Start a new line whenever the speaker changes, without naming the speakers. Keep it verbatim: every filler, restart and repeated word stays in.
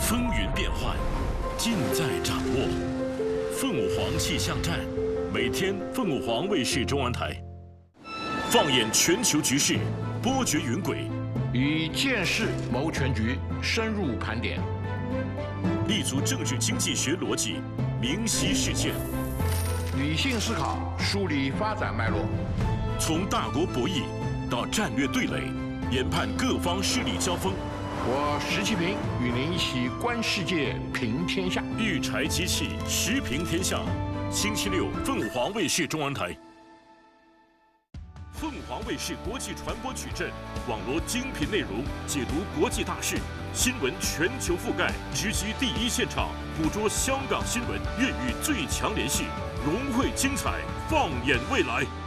风云变幻，尽在掌握。凤舞凰气象站，每天凤舞凰卫视中文台，放眼全球局势，波谲云轨，
以见识谋全局，深入盘点，
立足政治经济学逻辑，明晰事件，
理性思考，梳理发展脉络，
从大国博弈到战略对垒，研判各方势力交锋。
我石其平与您一起观世界，评天下。
育才机器，时评天下。星期六，凤舞凰卫视中文台。凤凰卫视国际传播矩阵，网罗精品内容，解读国际大事，新闻全球覆盖，直击第一现场，捕捉香港新闻，粤语最强联系，融汇精彩，放眼未来。